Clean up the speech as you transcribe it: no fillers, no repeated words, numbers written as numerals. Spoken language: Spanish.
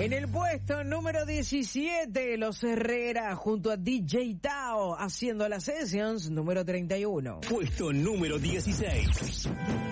En el puesto número 17, Los Herrera junto a DJ Tao haciendo las Sessions número 31. Puesto número 16.